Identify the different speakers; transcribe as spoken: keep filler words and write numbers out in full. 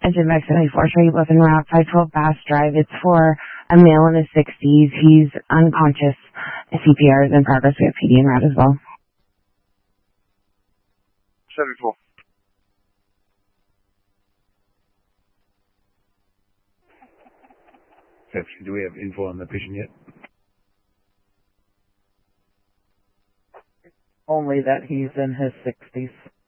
Speaker 1: Engine Mech seventy-four, show you both en route, five twelve Bass Drive. It's for a male in his sixties. He's unconscious. C P R is in progress. We have P D en route as well.
Speaker 2: seventy-four.
Speaker 3: Do we have info on the patient yet?
Speaker 4: Only that he's in his sixties.